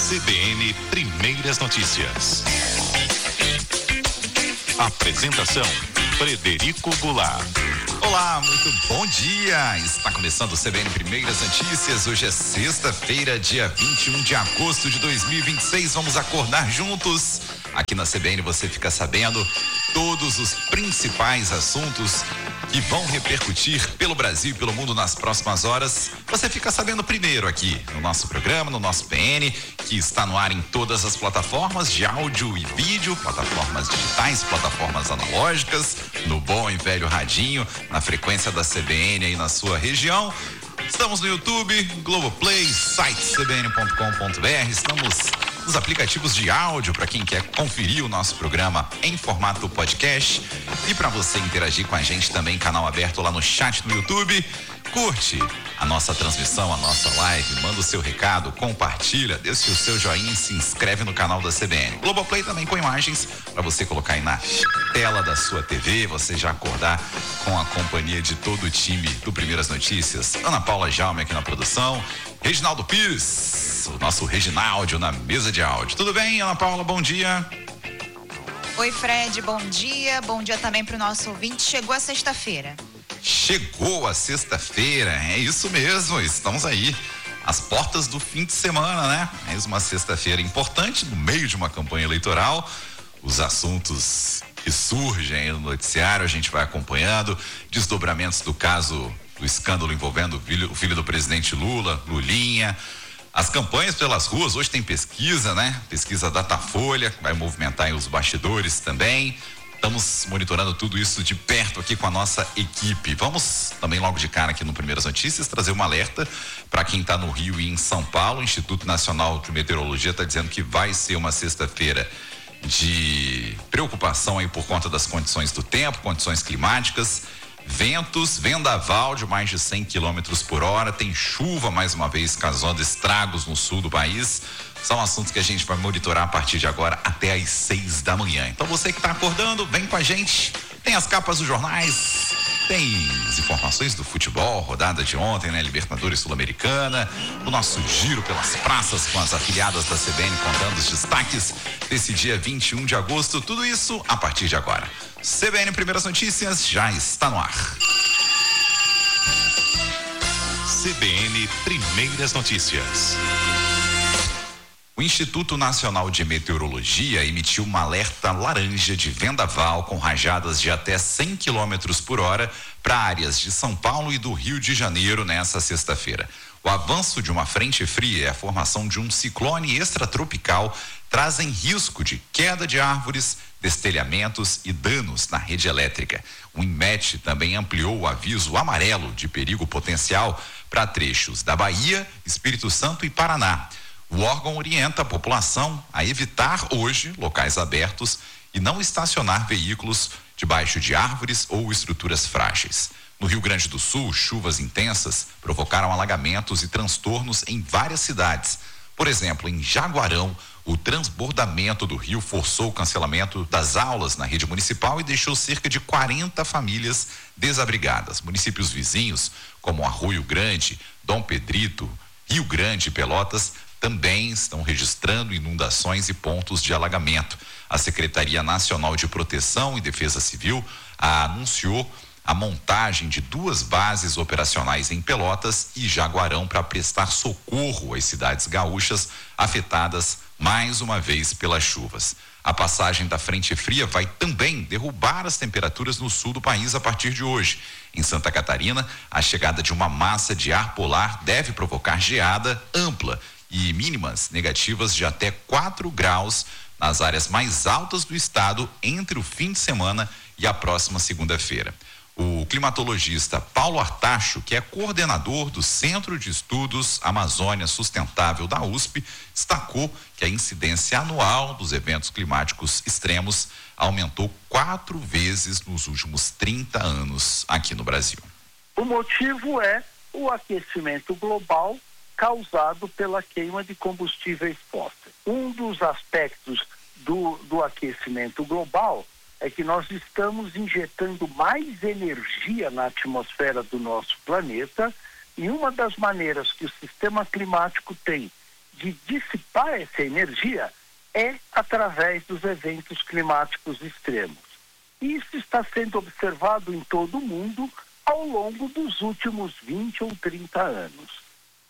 CBN Primeiras Notícias. Apresentação: Frederico Goulart. Olá, muito bom dia! Está começando o CBN Primeiras Notícias. Hoje é sexta-feira, dia 21 de agosto de 2026. Vamos acordar juntos. Aqui na CBN você fica sabendo todos os principais assuntos que vão repercutir pelo Brasil e pelo mundo nas próximas horas. Você fica sabendo primeiro aqui no nosso programa, no nosso PN, que está no ar em todas as plataformas de áudio e vídeo, plataformas digitais, plataformas analógicas, no bom e velho radinho, na frequência da CBN aí na sua região. Estamos no YouTube, Globoplay, site cbn.com.br, estamos nos aplicativos de áudio para quem quer conferir o nosso programa em formato podcast e para você interagir com a gente também, canal aberto lá no chat no YouTube. Curte a nossa transmissão, a nossa live, manda o seu recado, compartilha, deixa o seu joinha e se inscreve no canal da CBN. Globoplay também com imagens para você colocar aí na tela da sua TV, você já acordar com a companhia de todo o time do Primeiras Notícias. Ana Paula Jaume aqui na produção, Reginaldo Pires, o nosso Reginaldo na mesa de áudio. Tudo bem, Ana Paula? Bom dia. Oi, Fred, bom dia. Bom dia também para o nosso ouvinte. Chegou a sexta-feira. Chegou a sexta-feira, é isso mesmo, estamos aí, às portas do fim de semana, né? Mais uma sexta-feira importante no meio de uma campanha eleitoral. Os assuntos que surgem aí no noticiário, a gente vai acompanhando, desdobramentos do caso, do escândalo envolvendo o filho do presidente Lula, Lulinha. As campanhas pelas ruas, hoje tem pesquisa, né? Pesquisa Datafolha, que vai movimentar aí os bastidores também. Estamos monitorando tudo isso de perto aqui com a nossa equipe. Vamos também logo de cara aqui no Primeiras Notícias trazer um alerta para quem está no Rio e em São Paulo. O Instituto Nacional de Meteorologia está dizendo que vai ser uma sexta-feira de preocupação aí por conta das condições do tempo, condições climáticas, ventos, vendaval de mais de 100 km por hora, tem chuva mais uma vez causando estragos no sul do país. São assuntos que a gente vai monitorar a partir de agora até às 6 da manhã. Então você que está acordando, vem com a gente. Tem as capas dos jornais, tem as informações do futebol, rodada de ontem, né? Libertadores Sul-Americana, o nosso giro pelas praças com as afiliadas da CBN contando os destaques desse dia 21 de agosto. Tudo isso a partir de agora. CBN Primeiras Notícias já está no ar. CBN Primeiras Notícias. O Instituto Nacional de Meteorologia emitiu uma alerta laranja de vendaval com rajadas de até 100 km por hora para áreas de São Paulo e do Rio de Janeiro nesta sexta-feira. O avanço de uma frente fria e a formação de um ciclone extratropical trazem risco de queda de árvores, destelhamentos e danos na rede elétrica. O INMET também ampliou o aviso amarelo de perigo potencial para trechos da Bahia, Espírito Santo e Paraná. O órgão orienta a população a evitar hoje locais abertos e não estacionar veículos debaixo de árvores ou estruturas frágeis. No Rio Grande do Sul, chuvas intensas provocaram alagamentos e transtornos em várias cidades. Por exemplo, em Jaguarão, o transbordamento do rio forçou o cancelamento das aulas na rede municipal e deixou cerca de 40 famílias desabrigadas. Municípios vizinhos, como Arroio Grande, Dom Pedrito, Rio Grande e Pelotas, também estão registrando inundações e pontos de alagamento. A Secretaria Nacional de Proteção e Defesa Civil anunciou a montagem de 2 bases operacionais em Pelotas e Jaguarão para prestar socorro às cidades gaúchas afetadas mais uma vez pelas chuvas. A passagem da frente fria vai também derrubar as temperaturas no sul do país a partir de hoje. Em Santa Catarina, a chegada de uma massa de ar polar deve provocar geada ampla e mínimas negativas de até 4 graus nas áreas mais altas do estado entre o fim de semana e a próxima segunda-feira. O climatologista Paulo Artacho, que é coordenador do Centro de Estudos Amazônia Sustentável da USP, destacou que a incidência anual dos eventos climáticos extremos aumentou 4 vezes nos últimos 30 anos aqui no Brasil. O motivo é o aquecimento global causado pela queima de combustíveis fósseis. Um dos aspectos do aquecimento global é que nós estamos injetando mais energia na atmosfera do nosso planeta e uma das maneiras que o sistema climático tem de dissipar essa energia é através dos eventos climáticos extremos. Isso está sendo observado em todo o mundo ao longo dos últimos 20 ou 30 anos.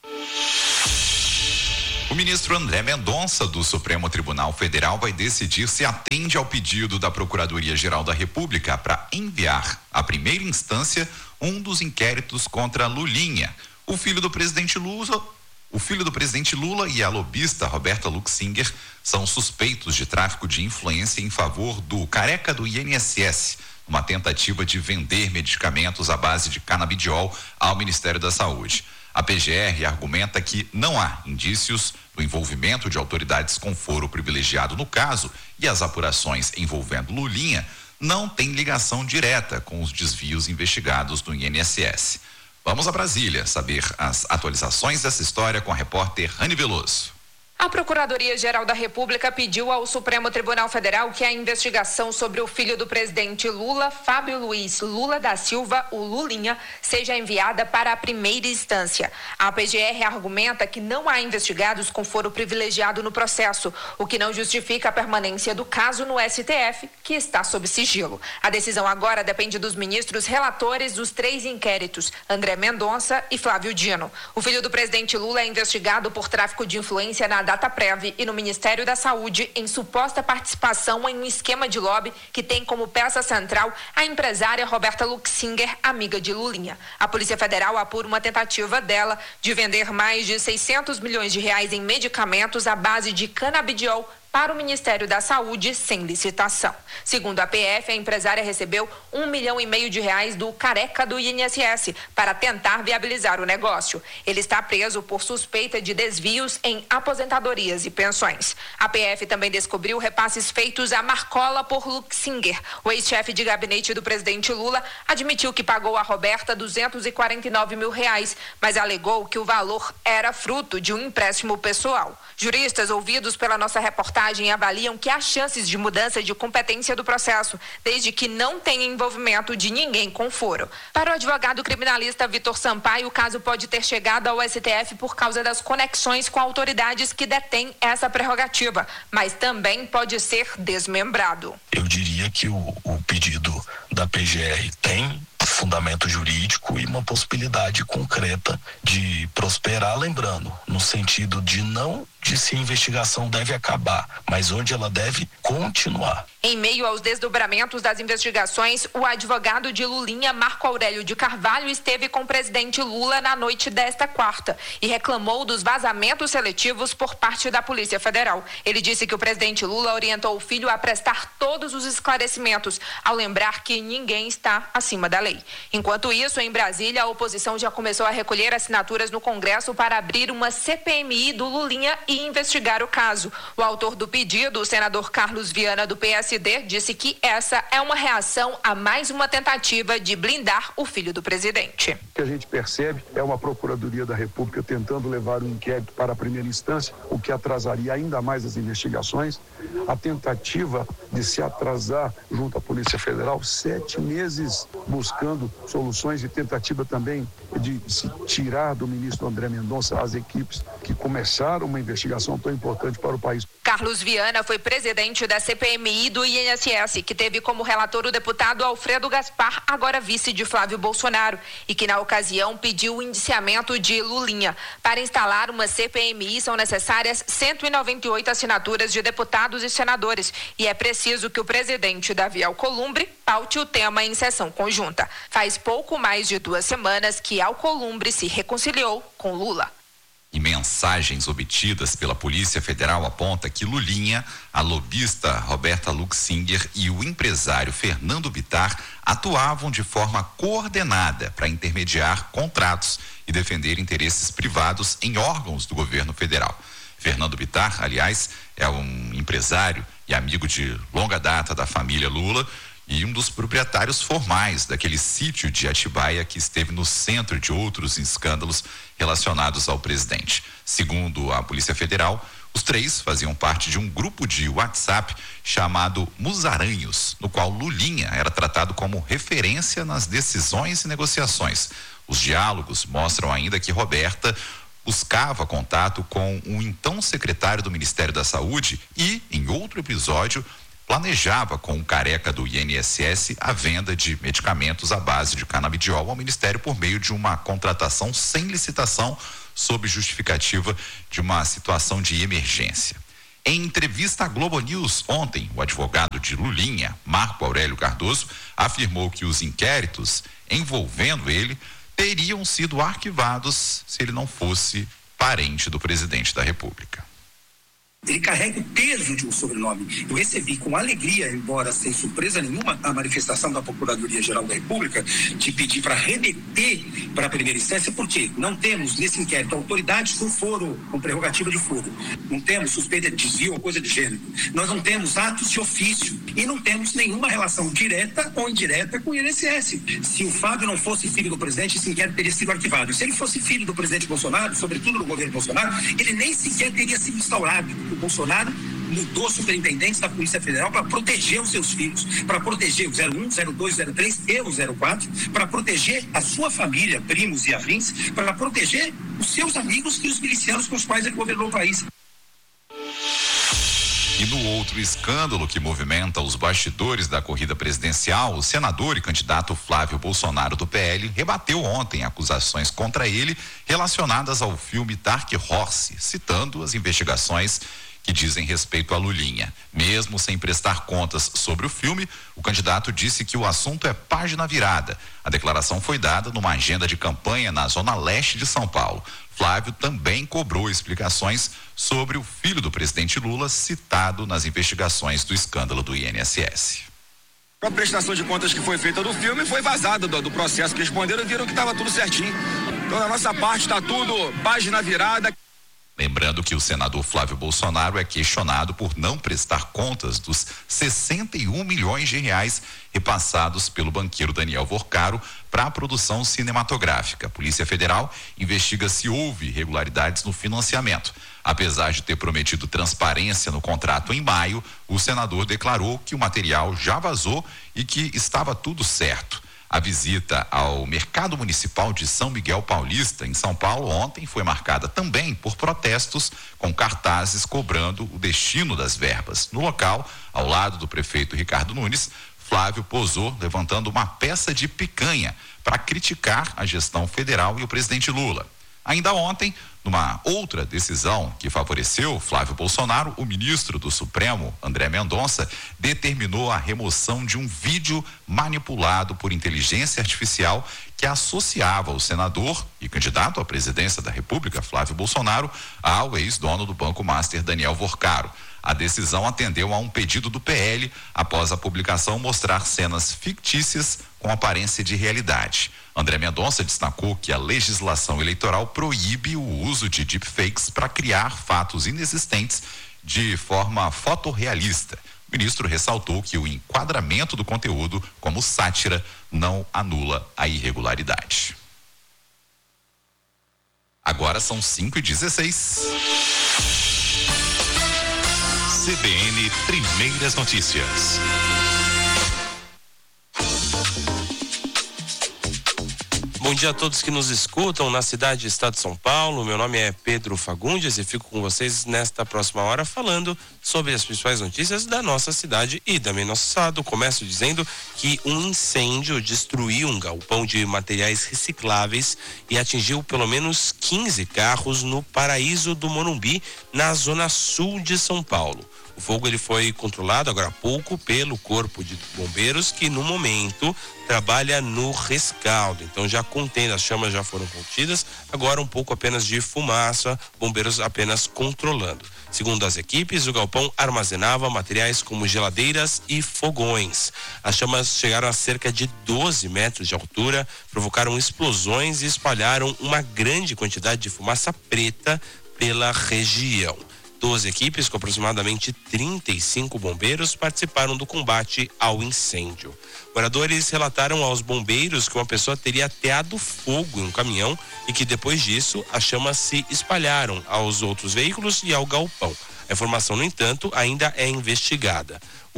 O ministro André Mendonça, do Supremo Tribunal Federal, vai decidir se atende ao pedido da Procuradoria-Geral da República para enviar à primeira instância um dos inquéritos contra Lulinha, o filho do presidente Lula. O filho do presidente Lula e a lobista Roberta Luxinger são suspeitos de tráfico de influência em favor do careca do INSS, uma tentativa de vender medicamentos à base de canabidiol ao Ministério da Saúde. A PGR argumenta que não há indícios do envolvimento de autoridades com foro privilegiado no caso e as apurações envolvendo Lulinha não têm ligação direta com os desvios investigados do INSS. Vamos a Brasília saber as atualizações dessa história com a repórter Rani Veloso. A Procuradoria-Geral da República pediu ao Supremo Tribunal Federal que a investigação sobre o filho do presidente Lula, Fábio Luiz Lula da Silva, o Lulinha, seja enviada para a primeira instância. A PGR argumenta que não há investigados com foro privilegiado no processo, o que não justifica a permanência do caso no STF, que está sob sigilo. A decisão agora depende dos ministros relatores dos 3 inquéritos, André Mendonça e Flávio Dino. O filho do presidente Lula é investigado por tráfico de influência na Dataprev e no Ministério da Saúde em suposta participação em um esquema de lobby que tem como peça central a empresária Roberta Luxinger, amiga de Lulinha. A Polícia Federal apura uma tentativa dela de vender mais de 600 milhões de reais em medicamentos à base de canabidiol para o Ministério da Saúde sem licitação. Segundo a PF, a empresária recebeu R$1,5 milhão de reais do careca do INSS para tentar viabilizar o negócio. Ele está preso por suspeita de desvios em aposentadorias e pensões. A PF também descobriu repasses feitos a Marcola por Luxinger. O ex-chefe de gabinete do presidente Lula admitiu que pagou a Roberta R$249 mil, mas alegou que o valor era fruto de um empréstimo pessoal. Juristas ouvidos pela nossa reportagem avaliam que há chances de mudança de competência do processo, desde que não tenha envolvimento de ninguém com foro. Para o advogado criminalista Vitor Sampaio, o caso pode ter chegado ao STF por causa das conexões com autoridades que detêm essa prerrogativa, mas também pode ser desmembrado. Eu diria que o pedido da PGR tem fundamento jurídico e uma possibilidade concreta de prosperar, lembrando, no sentido de não de se a investigação deve acabar, mas onde ela deve continuar. Em meio aos desdobramentos das investigações, o advogado de Lulinha, Marco Aurélio de Carvalho, esteve com o presidente Lula na noite desta quarta e reclamou dos vazamentos seletivos por parte da Polícia Federal. Ele disse que o presidente Lula orientou o filho a prestar todos os esclarecimentos, ao lembrar que ninguém está acima da lei. Enquanto isso, em Brasília, a oposição já começou a recolher assinaturas no Congresso para abrir uma CPMI do Lulinha e investigar o caso. O autor do pedido, o senador Carlos Viana, do PSD, disse que essa é uma reação a mais uma tentativa de blindar o filho do presidente. O que a gente percebe é uma Procuradoria da República tentando levar um inquérito para a primeira instância, o que atrasaria ainda mais as investigações. A tentativa de se atrasar junto à Polícia Federal 7 meses buscando soluções e tentativa também de se tirar do ministro André Mendonça as equipes que começaram uma investigação tão importante para o país. Carlos Viana foi presidente da CPMI do INSS, que teve como relator o deputado Alfredo Gaspar, agora vice de Flávio Bolsonaro, e que na ocasião pediu o indiciamento de Lulinha. Para instalar uma CPMI são necessárias 198 assinaturas de deputados e senadores, e é preciso que o presidente Davi Alcolumbre paute o tema em sessão conjunta. Faz pouco mais de 2 semanas que Alcolumbre se reconciliou com Lula. E mensagens obtidas pela Polícia Federal apontam que Lulinha, a lobista Roberta Luxinger e o empresário Fernando Bittar atuavam de forma coordenada para intermediar contratos e defender interesses privados em órgãos do governo federal. Fernando Bittar, aliás, é um empresário e amigo de longa data da família Lula e um dos proprietários formais daquele sítio de Atibaia que esteve no centro de outros escândalos relacionados ao presidente. Segundo a Polícia Federal, os 3 faziam parte de um grupo de WhatsApp chamado Musaranhos, no qual Lulinha era tratado como referência nas decisões e negociações. Os diálogos mostram ainda que Roberta buscava contato com o então secretário do Ministério da Saúde e, em outro episódio, planejava com o careca do INSS a venda de medicamentos à base de canabidiol ao Ministério por meio de uma contratação sem licitação, sob justificativa de uma situação de emergência. Em entrevista à Globo News ontem, o advogado de Lulinha, Marco Aurélio Cardoso, afirmou que os inquéritos envolvendo ele teriam sido arquivados se ele não fosse parente do presidente da República. Ele carrega o peso de um sobrenome. Eu recebi com alegria, embora sem surpresa nenhuma, a manifestação da Procuradoria-Geral da República de pedir para remeter para a primeira instância, porque não temos nesse inquérito autoridades com foro, com prerrogativa de foro. Não temos suspeita de desvio ou coisa de gênero. Nós não temos atos de ofício e não temos nenhuma relação direta ou indireta com o INSS. Se o Fábio não fosse filho do presidente, esse inquérito teria sido arquivado. Se ele fosse filho do presidente Bolsonaro, sobretudo do governo Bolsonaro, ele nem sequer teria sido instaurado. O Bolsonaro mudou superintendentes da Polícia Federal para proteger os seus filhos, para proteger o 01, 02, 03 e o 04, para proteger a sua família, primos e afins, para proteger os seus amigos e os milicianos com os quais ele governou o país. E no outro escândalo que movimenta os bastidores da corrida presidencial, o senador e candidato Flávio Bolsonaro do PL rebateu ontem acusações contra ele relacionadas ao filme Dark Horse, citando as investigações que dizem respeito a Lulinha. Mesmo sem prestar contas sobre o filme, o candidato disse que o assunto é página virada. A declaração foi dada numa agenda de campanha na zona leste de São Paulo. Flávio também cobrou explicações sobre o filho do presidente Lula, citado nas investigações do escândalo do INSS. A prestação de contas que foi feita do filme foi vazada do processo que responderam e viram que estava tudo certinho. Então, da nossa parte, está tudo página virada. Lembrando que o senador Flávio Bolsonaro é questionado por não prestar contas dos 61 milhões de reais repassados pelo banqueiro Daniel Vorcaro para a produção cinematográfica. A Polícia Federal investiga se houve irregularidades no financiamento. Apesar de ter prometido transparência no contrato em maio, o senador declarou que o material já vazou e que estava tudo certo. A visita ao Mercado Municipal de São Miguel Paulista, em São Paulo, ontem foi marcada também por protestos com cartazes cobrando o destino das verbas. No local, ao lado do prefeito Ricardo Nunes, Flávio posou levantando uma peça de picanha para criticar a gestão federal e o presidente Lula. Ainda ontem, numa outra decisão que favoreceu Flávio Bolsonaro, o ministro do Supremo, André Mendonça, determinou a remoção de um vídeo manipulado por inteligência artificial que associava o senador e candidato à presidência da República, Flávio Bolsonaro, ao ex-dono do Banco Master, Daniel Vorcaro. A decisão atendeu a um pedido do PL após a publicação mostrar cenas fictícias com aparência de realidade. André Mendonça destacou que a legislação eleitoral proíbe o uso de deepfakes para criar fatos inexistentes de forma fotorrealista. O ministro ressaltou que o enquadramento do conteúdo como sátira não anula a irregularidade. Agora são 5h16. CBN Primeiras Notícias. Bom dia a todos que nos escutam na cidade e estado de São Paulo. Meu nome é Pedro Fagundes e fico com vocês nesta próxima hora falando sobre as principais notícias da nossa cidade e também nosso estado. Começo dizendo que um incêndio destruiu um galpão de materiais recicláveis e atingiu pelo menos 15 carros no Paraíso do Morumbi, na zona sul de São Paulo. O fogo ele foi controlado agora há pouco pelo Corpo de Bombeiros, que no momento trabalha no rescaldo. Então já contendo, as chamas já foram contidas, agora um pouco apenas de fumaça, bombeiros apenas controlando. Segundo as equipes, o galpão armazenava materiais como geladeiras e fogões. As chamas chegaram a cerca de 12 metros de altura, provocaram explosões e espalharam uma grande quantidade de fumaça preta pela região. 12 equipes com aproximadamente 35 bombeiros participaram do combate ao incêndio. Moradores relataram aos bombeiros que uma pessoa teria ateado fogo em um caminhão e que depois disso as chamas se espalharam aos outros veículos e ao galpão. A informação, no entanto, ainda é investigada.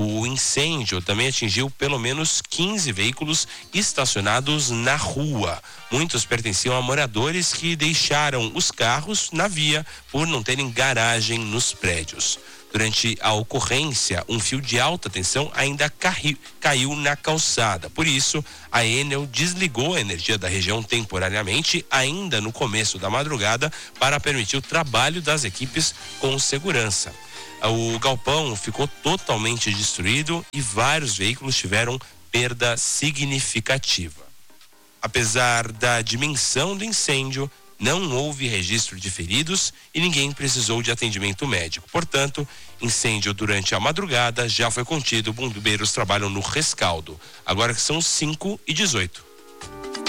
O incêndio também atingiu pelo menos 15 veículos estacionados na rua. Muitos pertenciam a moradores que deixaram os carros na via por não terem garagem nos prédios. Durante a ocorrência, um fio de alta tensão ainda caiu na calçada. Por isso, a Enel desligou a energia da região temporariamente, ainda no começo da madrugada, para permitir o trabalho das equipes com segurança. O galpão ficou totalmente destruído e vários veículos tiveram perda significativa. Apesar da dimensão do incêndio, não houve registro de feridos e ninguém precisou de atendimento médico. Portanto, incêndio durante a madrugada já foi contido. Bombeiros trabalham no rescaldo. Agora que são 5h18.